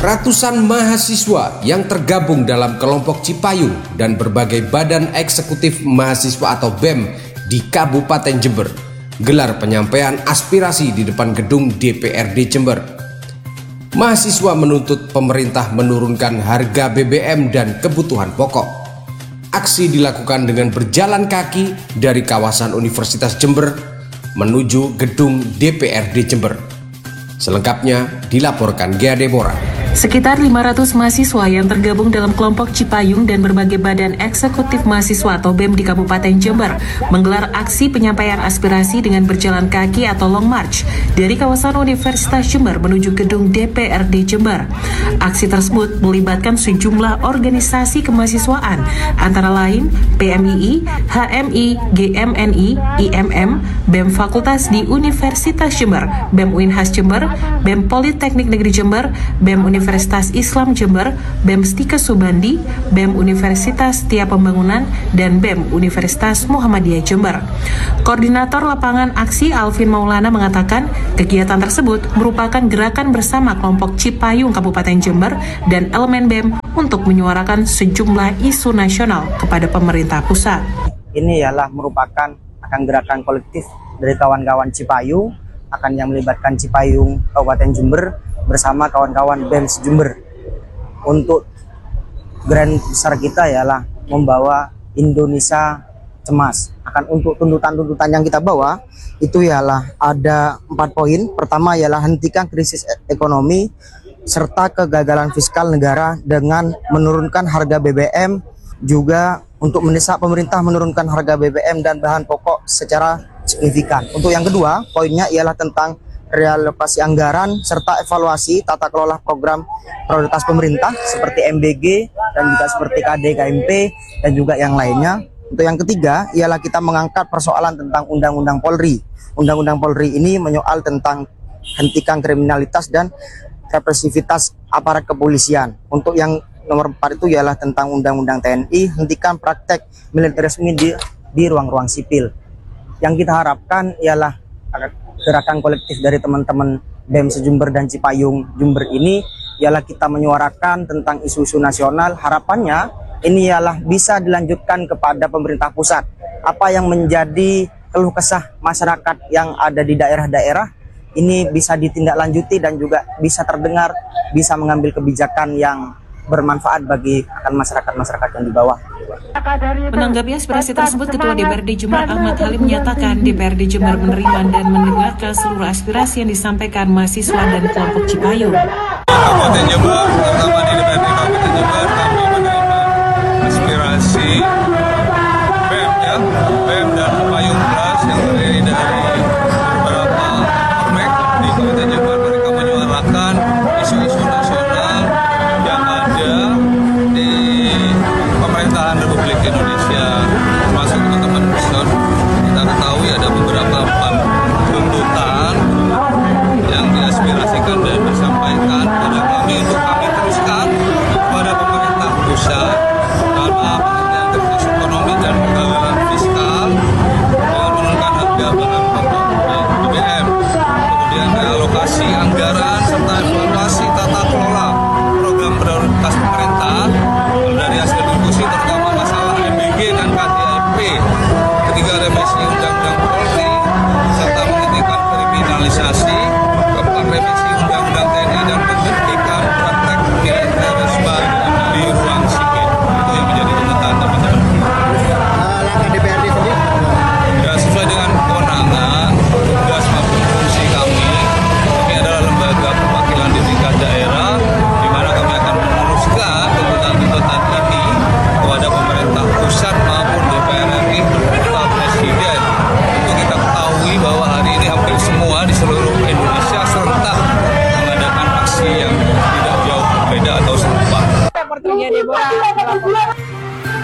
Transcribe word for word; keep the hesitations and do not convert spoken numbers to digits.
Ratusan mahasiswa yang tergabung dalam kelompok Cipayung dan berbagai badan eksekutif mahasiswa atau B E M di Kabupaten Jember gelar penyampaian aspirasi di depan gedung D P R D Jember. Mahasiswa menuntut pemerintah menurunkan harga B B M dan kebutuhan pokok. Aksi dilakukan dengan berjalan kaki dari kawasan Universitas Jember menuju gedung D P R D Jember. Selengkapnya dilaporkan Gea Deborah. Sekitar lima ratus mahasiswa yang tergabung dalam kelompok Cipayung dan berbagai badan eksekutif mahasiswa atau B E M di Kabupaten Jember menggelar aksi penyampaian aspirasi dengan berjalan kaki atau long march dari kawasan Universitas Jember menuju gedung D P R D Jember. Aksi tersebut melibatkan sejumlah organisasi kemahasiswaan antara lain P M I I, H M I, G M N I, I M M, B E M Fakultas di Universitas Jember, B E M U I N H A S Jember, B E M Politeknik Negeri Jember, B E M Universitas Islam Jember, B E M Stika Subandi, B E M Universitas Setia Pembangunan, dan B E M Universitas Muhammadiyah Jember. Koordinator lapangan aksi Alvin Maulana mengatakan kegiatan tersebut merupakan gerakan bersama kelompok Cipayung Kabupaten Jember dan elemen B E M untuk menyuarakan sejumlah isu nasional kepada pemerintah pusat. Ini ialah merupakan akan gerakan kolektif dari kawan-kawan Cipayung, akan yang melibatkan Cipayung Kabupaten Jember bersama kawan-kawan B E M Jember. Untuk grand besar kita ialah membawa Indonesia cemas. Akan untuk tuntutan-tuntutan yang kita bawa itu ialah ada empat poin. Pertama ialah hentikan krisis ekonomi serta kegagalan fiskal negara dengan menurunkan harga B B M, juga untuk mendesak pemerintah menurunkan harga B B M dan bahan pokok secara signifikan. Untuk yang kedua, poinnya ialah tentang realokasi anggaran serta evaluasi tata kelola program prioritas pemerintah seperti M B G dan juga seperti K D K M P dan juga yang lainnya. Untuk yang ketiga ialah kita mengangkat persoalan tentang Undang-Undang Polri. Undang-Undang Polri ini menyoal tentang hentikan kriminalitas dan represivitas aparat kepolisian. Untuk yang nomor empat itu ialah tentang Undang-Undang T N I, hentikan praktek militerisme di di ruang-ruang sipil. Yang kita harapkan ialah gerakan kolektif dari teman-teman B E M Jember dan Cipayung Jember ini ialah kita menyuarakan tentang isu-isu nasional. Harapannya ini ialah bisa dilanjutkan kepada pemerintah pusat. Apa yang menjadi keluh kesah masyarakat yang ada di daerah-daerah ini bisa ditindaklanjuti dan juga bisa terdengar, bisa mengambil kebijakan yang bermanfaat bagi akan masyarakat-masyarakat yang di bawah. Menanggapi aspirasi tersebut, Ketua D P R D Jember Ahmad Halim menyatakan D P R D Jember menerima dan mendengarkan seluruh aspirasi yang disampaikan mahasiswa dan kelompok Cipayung. Kabupaten Jember, terutama di D P R D Kabupaten Jember, kami menerima aspirasi B E M ya, B E M dan Cipayung Plus yang terdiri dari beberapa ormek di Kabupaten Jember. Mereka menyuarakan isu-isu nasional yang ada di pemerintahan Republik Indonesia, termasuk teman-teman Kristen. Kita ketahui ada beberapa tuntutan yang diaspirasikan dan disampaikan kepada kami untuk kami teruskan kepada pemerintah pusat dalam pengertian krisis ekonomi dan kegagalan fiskal dengan menurunkan harga bahan pokok B B M, kemudian realokasi anggaran serta evaluasi tata kelola program prioritas pemerintah dari hasil diskusi terutama masalah M B G dan K D M P. Ketiga, revisi Undang-Undang Polri serta menghentikan kriminalisasi. Keempat, revisi Undang-Undang T N I dan menghentikan praktek militerisme di ruang sipil. Itu yang menjadi tuntutan teman-teman. Langkah D P R D sendiri Ya, sesuai dengan kewenangan, tugas maupun fungsi kami. Kami adalah lembaga perwakilan di tingkat daerah, di mana kami akan meneruskan tuntutan-tuntutan ini kepada pemerintah pusat maupun D P R R I serta Presiden. Untuk kita ketahui bahwa hari ini hampir semua di seluruh Indonesia serentak mengadakan aksi yang tidak jauh berbeda atau serupa.